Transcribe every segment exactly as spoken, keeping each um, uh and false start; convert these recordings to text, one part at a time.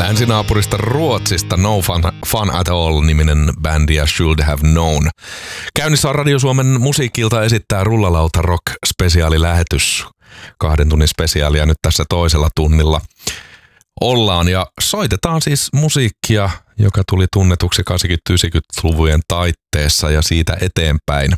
Länsinaapurista Ruotsista No Fun, Fun at All-niminen bändi ja Should Have Known. Käynnissä on Radio Suomen musiikilta esittää Rullalauta Rock-spesiaalilähetys. Kahden tunnin spesiaalia nyt tässä toisella tunnilla ollaan ja soitetaan siis musiikkia, joka tuli tunnetuksi kahdeksankymmentä-yhdeksänkymmentäluvujen taitteessa ja siitä eteenpäin.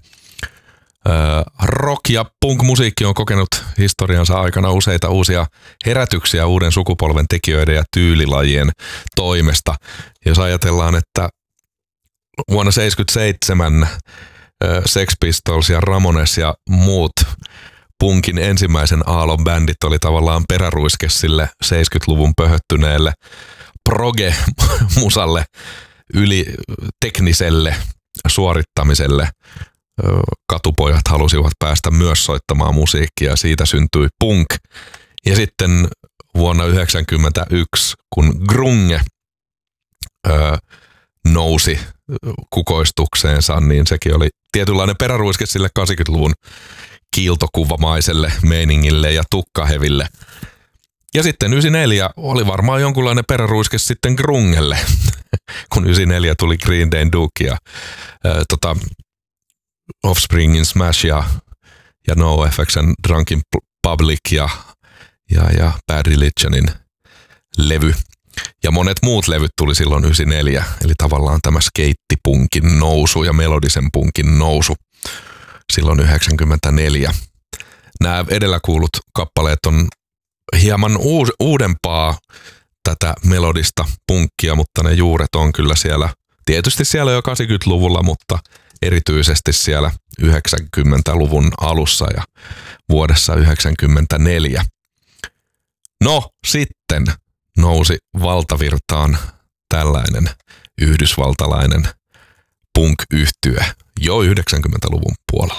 Rock- ja punk-musiikki on kokenut historiansa aikana useita uusia herätyksiä uuden sukupolven tekijöiden ja tyylilajien toimesta. Jos ajatellaan, että vuonna seitsemänkymmentäseitsemän Sex Pistols ja Ramones ja muut punkin ensimmäisen aallon bändit oli tavallaan peräruiske sille seitsemänkymmentäluvun pöhöttyneelle proge-musalle, yli tekniselle suorittamiselle. Katupojat halusivat päästä myös soittamaan musiikkia ja siitä syntyi punk. Ja sitten vuonna yhdeksänkymmentäyksi, kun grunge öö, nousi kukoistukseensa, niin sekin oli tietynlainen peräruiske sille kahdeksankymmentäluvun kiiltokuvamaiselle meiningille ja tukkaheville. Ja sitten yhdeksänkymmentäneljä oli varmaan jonkunlainen peräruiske sitten grungelle, kun yhdeksänkymmentäneljä tuli Green Day Duke ja öö, tota, Offspringin Smash ja, ja NoFX:n Drunken Public ja, ja, ja Bad Religionin levy. Ja monet muut levyt tuli silloin yhdeksänkymmentäneljä, eli tavallaan tämä skeittipunkin nousu ja melodisen punkin nousu silloin yhdeksänkymmentäneljä. Nämä edellä kuulut kappaleet on hieman uus, uudempaa tätä melodista punkkia, mutta ne juuret on kyllä siellä, tietysti siellä jo kahdeksankymmentäluvulla, mutta erityisesti siellä yhdeksänkymmentäluvun alussa ja vuodessa yhdeksänkymmentäneljä. No sitten nousi valtavirtaan tällainen yhdysvaltalainen punk-yhtye jo yhdeksänkymmentäluvun puolella.